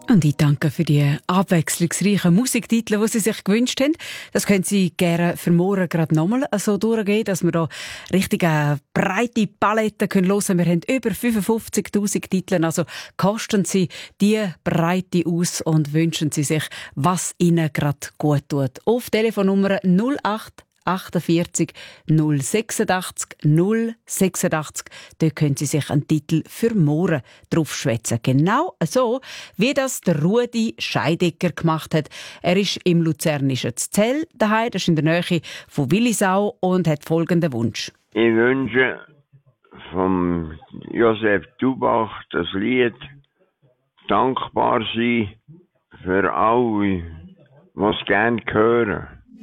Und ich danke für die abwechslungsreichen Musiktitel, die Sie sich gewünscht haben. Das können Sie gerne für morgen gerade nochmal so durchgehen, dass wir da richtig eine breite Palette hören können. Wir haben über 55'000 Titel, also kosten Sie die Breite aus und wünschen Sie sich, was Ihnen gerade gut tut. Auf Telefonnummer 08 48 086 086. Dort können Sie sich einen Titel für morgen draufschwätzen. Genau so, wie das der Rudi Scheidegger gemacht hat. Er ist im luzernischen Zell daheim, das ist in der Nähe von Willisau, und hat folgenden Wunsch. Ich wünsche vom Josef Dubach das Lied «Dankbar sein» für alle, die es gerne hören.